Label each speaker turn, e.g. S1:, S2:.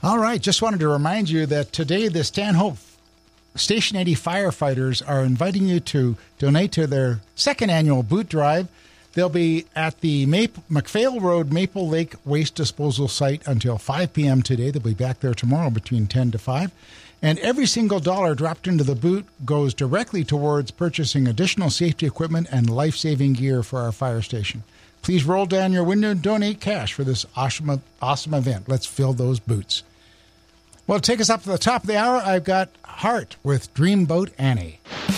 S1: All right, just wanted to remind you that today the Stanhope Station 80 firefighters are inviting you to donate to their second annual boot drive. They'll be at the McPhail Road Maple Lake Waste Disposal Site until 5 p.m. today. They'll be back there tomorrow between 10 to 5. And every single dollar dropped into the boot goes directly towards purchasing additional safety equipment and life-saving gear for our fire station. Please roll down your window and donate cash for this awesome event. Let's fill those boots. Well, to take us up to the top of the hour, I've got Hart with Dreamboat Annie.